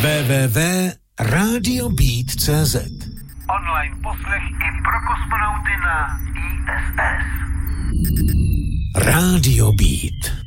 www.radiobeat.cz Online poslech i pro kosmonauty na ISS. Radio Beat.